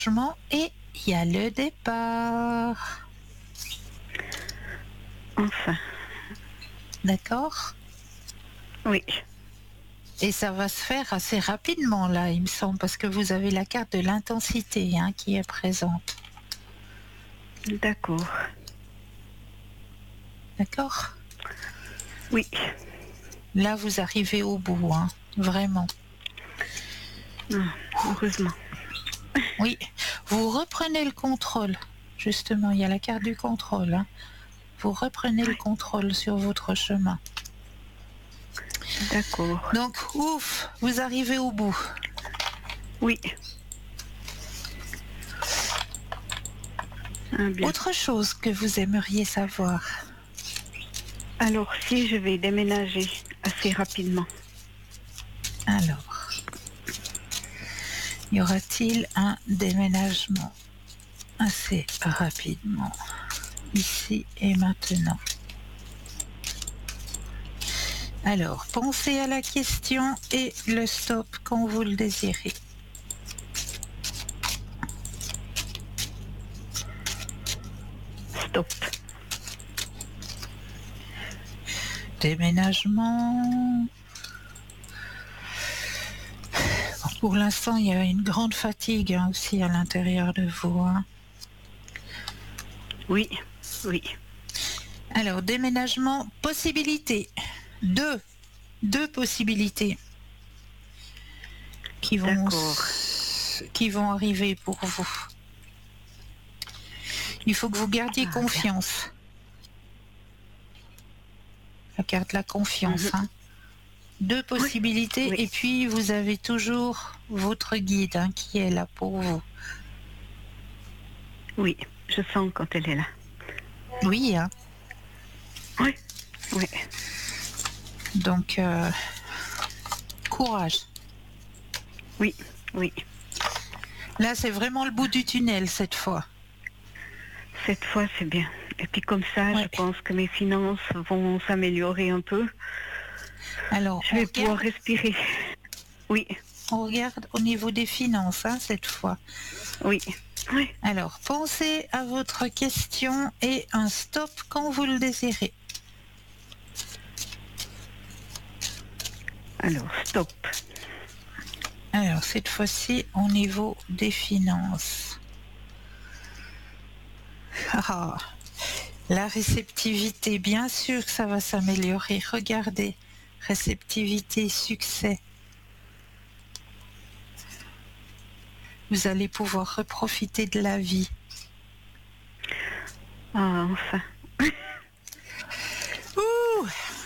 et il y a le départ. Enfin, D'accord? oui. Et ça va se faire assez rapidement là, il me semble, parce que vous avez la carte de l'intensité qui est présente. D'accord. D'accord? Oui. Là, vous arrivez au bout, vraiment. Ah, heureusement. Oui, vous reprenez le contrôle. Justement, il y a la carte du contrôle. Vous reprenez le contrôle sur votre chemin. D'accord. Donc, ouf, vous arrivez au bout. Oui. Ah, bien. Autre chose que vous aimeriez savoir? Alors, si je vais déménager assez rapidement. Alors, y aura-t-il un déménagement assez rapidement, ici et maintenant? Alors, pensez à la question et le stop quand vous le désirez. Stop. Déménagement. Pour l'instant, il y a une grande fatigue aussi à l'intérieur de vous. Oui. Oui. Alors, déménagement, possibilité. Deux possibilités qui vont arriver pour vous. Il faut que vous gardiez confiance. La carte de la confiance. Deux possibilités, Oui. et puis vous avez toujours votre guide qui est là pour vous. Oui, je sens quand elle est là. Oui, Oui. Oui. Donc, courage. Oui. Oui. Là, c'est vraiment le bout du tunnel cette fois. Cette fois, c'est bien. Et puis comme ça, je pense que mes finances vont s'améliorer un peu. Alors, je vais pouvoir respirer. Oui. On regarde au niveau des finances cette fois. Oui. Oui. Alors, pensez à votre question et un stop quand vous le désirez. Alors, stop. Alors, cette fois-ci, au niveau des finances. Ah, la réceptivité, bien sûr que ça va s'améliorer. Regardez, réceptivité, succès. Vous allez pouvoir reprofiter de la vie. Ah, enfin. Ouh.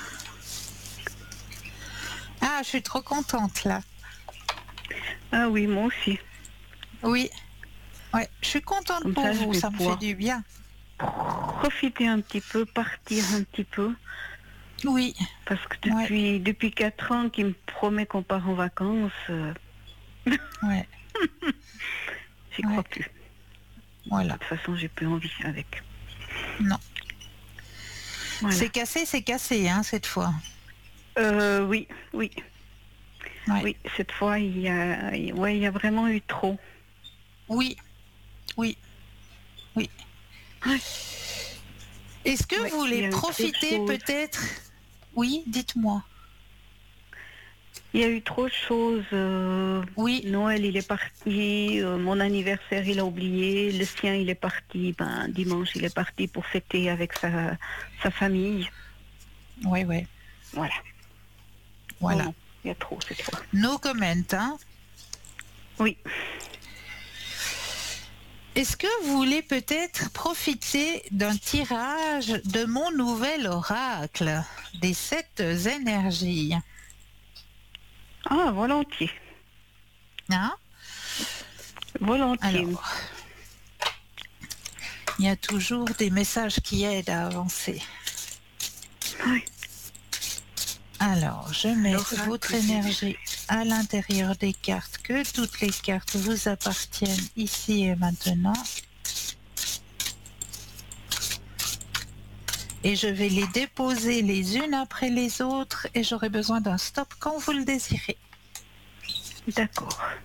Ah, je suis trop contente là. Ah oui, moi aussi. Oui. Ouais, je suis contente comme pour ça, vous, ça me fait du bien. Profiter un petit peu, partir un petit peu. Oui. Parce que depuis 4 ans qu'il me promet qu'on part en vacances, ouais. j'y crois plus. Voilà. De toute façon, j'ai plus envie avec. Non. Voilà. C'est cassé, cette fois. Oui. Ouais. Oui, cette fois, il y a vraiment eu trop. Oui. Ouais. Est-ce que vous voulez profiter peut-être? Oui, dites-moi. Il y a eu trop de choses. Oui. Noël, il est parti. Mon anniversaire, il a oublié. Le sien, il est parti. Dimanche, il est parti pour fêter avec sa famille. Oui. Voilà. Non, il y a trop cette fois. No comment, Oui. Est-ce que vous voulez peut-être profiter d'un tirage de mon nouvel oracle, des 7 énergies? Ah, volontiers. Volontiers. Alors, il y a toujours des messages qui aident à avancer. Oui. Alors, je mets votre énergie à l'intérieur des cartes, que toutes les cartes vous appartiennent ici et maintenant. Et je vais les déposer les unes après les autres et j'aurai besoin d'un stop quand vous le désirez. D'accord.